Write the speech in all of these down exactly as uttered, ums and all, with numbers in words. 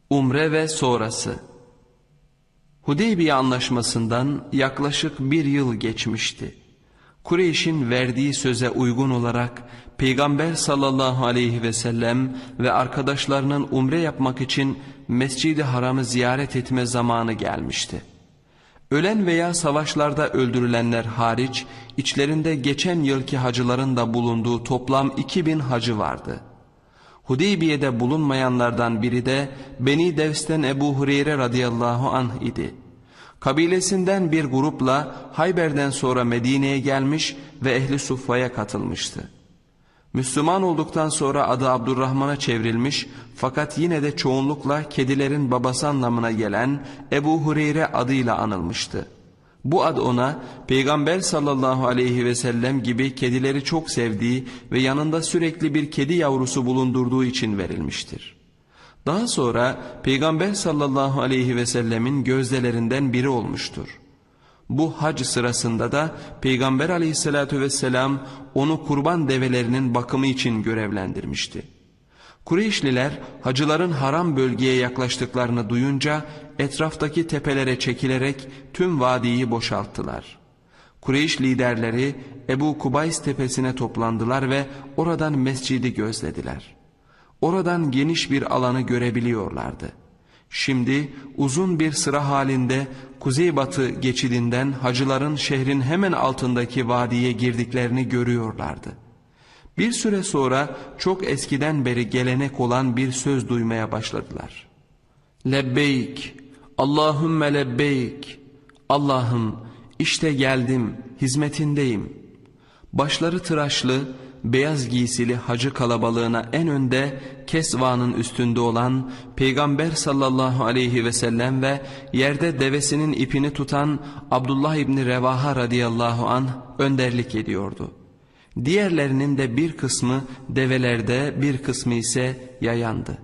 Umre ve sonrası. Hudeybiye Anlaşması'ndan yaklaşık bir yıl geçmişti. Kureyş'in verdiği söze uygun olarak Peygamber sallallahu aleyhi ve sellem ve arkadaşlarının umre yapmak için Mescid-i Haram'ı ziyaret etme zamanı gelmişti. Ölen veya savaşlarda öldürülenler hariç içlerinde geçen yılki hacıların da bulunduğu toplam iki bin hacı vardı. Hudeybiye'de bulunmayanlardan biri de Beni Devs'ten Ebu Hureyre radıyallahu anh idi. Kabilesinden bir grupla Hayber'den sonra Medine'ye gelmiş ve Ehli Suffa'ya katılmıştı. Müslüman olduktan sonra adı Abdurrahman'a çevrilmiş fakat yine de çoğunlukla kedilerin babası anlamına gelen Ebu Hureyre adıyla anılmıştı. Bu ad ona Peygamber sallallahu aleyhi ve sellem gibi kedileri çok sevdiği ve yanında sürekli bir kedi yavrusu bulundurduğu için verilmiştir. Daha sonra Peygamber sallallahu aleyhi ve sellemin gözdelerinden biri olmuştur. Bu hac sırasında da Peygamber aleyhissalatü vesselam onu kurban develerinin bakımı için görevlendirmişti. Kureyşliler hacıların haram bölgeye yaklaştıklarını duyunca etraftaki tepelere çekilerek tüm vadiyi boşalttılar. Kureyş liderleri Ebu Kubays tepesine toplandılar ve oradan mescidi gözlediler. Oradan geniş bir alanı görebiliyorlardı. Şimdi uzun bir sıra halinde kuzeybatı geçidinden hacıların şehrin hemen altındaki vadiye girdiklerini görüyorlardı. Bir süre sonra çok eskiden beri gelenek olan bir söz duymaya başladılar. Lebbeyk, Allahümme lebbeyk. Allah'ım işte geldim, hizmetindeyim. Başları tıraşlı, beyaz giysili hacı kalabalığına en önde Kesva'nın üstünde olan Peygamber sallallahu aleyhi ve sellem ve yerde devesinin ipini tutan Abdullah İbni Revaha radıyallahu anh önderlik ediyordu. Diğerlerinin de bir kısmı develerde, bir kısmı ise yayandı.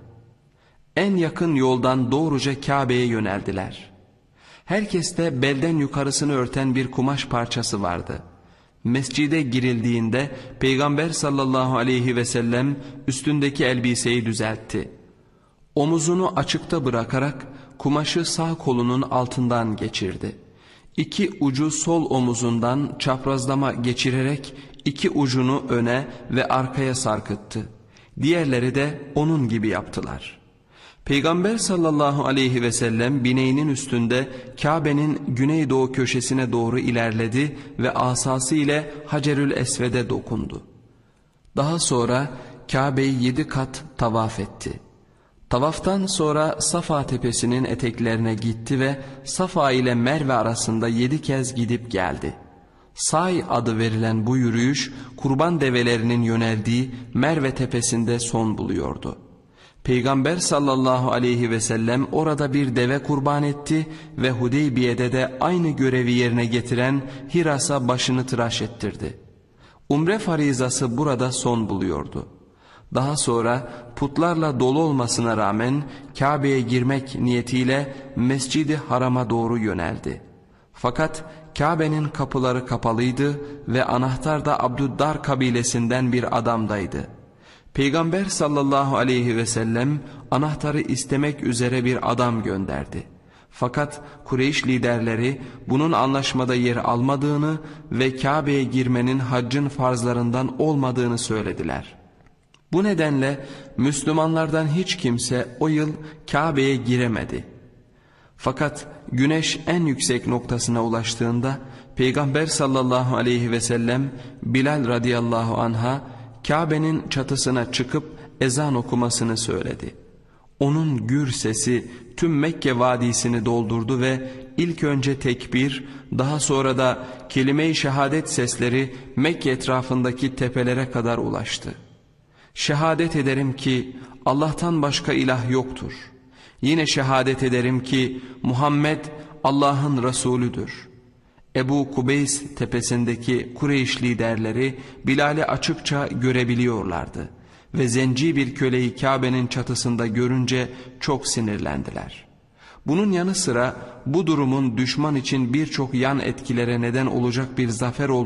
En yakın yoldan doğruca Kabe'ye yöneldiler. Herkeste belden yukarısını örten bir kumaş parçası vardı. Mescide girildiğinde Peygamber sallallahu aleyhi ve sellem üstündeki elbiseyi düzeltti. Omuzunu açıkta bırakarak kumaşı sağ kolunun altından geçirdi. İki ucu sol omuzundan çaprazlama geçirerek iki ucunu öne ve arkaya sarkıttı. Diğerleri de onun gibi yaptılar. Peygamber sallallahu aleyhi ve sellem bineğinin üstünde Kabe'nin güneydoğu köşesine doğru ilerledi ve asası ile Hacerül Esved'e dokundu. Daha sonra Kabe'yi yedi kat tavaf etti. Tavaftan sonra Safa tepesinin eteklerine gitti ve Safa ile Merve arasında yedi kez gidip geldi. Say adı verilen bu yürüyüş kurban develerinin yöneldiği Merve tepesinde son buluyordu. Peygamber sallallahu aleyhi ve sellem orada bir deve kurban etti ve Hudeybiye'de de aynı görevi yerine getiren Hiras'a başını tıraş ettirdi. Umre farizası burada son buluyordu. Daha sonra putlarla dolu olmasına rağmen Kabe'ye girmek niyetiyle Mescid-i Haram'a doğru yöneldi. Fakat Kabe'nin kapıları kapalıydı ve anahtar da Abdüddar kabilesinden bir adamdaydı. Peygamber sallallahu aleyhi ve sellem anahtarı istemek üzere bir adam gönderdi. Fakat Kureyş liderleri bunun anlaşmada yer almadığını ve Kabe'ye girmenin haccın farzlarından olmadığını söylediler. Bu nedenle Müslümanlardan hiç kimse o yıl Kabe'ye giremedi. Fakat güneş en yüksek noktasına ulaştığında Peygamber sallallahu aleyhi ve sellem Bilal radıyallahu anh'a Kabe'nin çatısına çıkıp ezan okumasını söyledi. Onun gür sesi tüm Mekke vadisini doldurdu ve ilk önce tekbir, daha sonra da kelime-i şehadet sesleri Mekke etrafındaki tepelere kadar ulaştı. Şehadet ederim ki Allah'tan başka ilah yoktur. Yine şehadet ederim ki Muhammed Allah'ın Resulüdür. Ebu Kubeys tepesindeki Kureyş liderleri Bilal'i açıkça görebiliyorlardı ve zenci bir köleyi Kabe'nin çatısında görünce çok sinirlendiler. Bunun yanı sıra bu durumun düşman için birçok yan etkilere neden olacak bir zafer olduğunu